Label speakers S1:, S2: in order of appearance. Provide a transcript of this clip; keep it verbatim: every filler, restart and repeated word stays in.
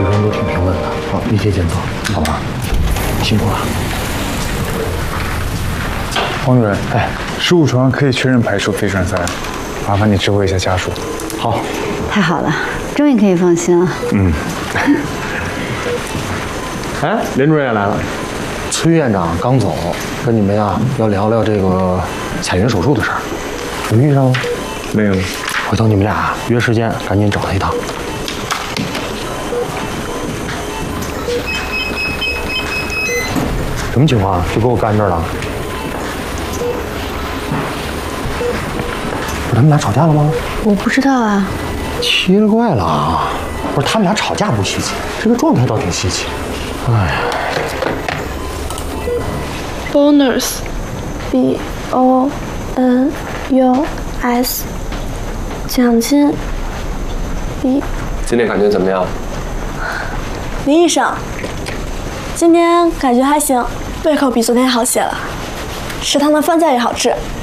S1: 始终都挺平稳的。好，一切检测，好吧？辛苦了。
S2: 王主任，哎，十五床可以确认排除非栓塞，麻烦你知会一下家属。
S1: 好，
S3: 太好了，终于可以放心了。
S2: 嗯。
S1: 哎，林主任也来了。崔院长刚走，跟你们呀要聊聊这个彩云手术的事儿。你遇上了？
S2: 没有。
S1: 回头你们俩约时间，赶紧找他一趟。什么情况？就给我干这儿了？不是他们俩吵架了吗？
S3: 我不知道啊。
S1: 奇了怪了啊！不是他们俩吵架不稀奇，这个状态倒挺稀奇。哎呀
S4: ，bonus，b o n u s， 奖金 ，b。
S5: 今天感觉怎么样？
S4: 林医生，今天感觉还行，胃口比昨天好些了，食堂的饭菜也好吃。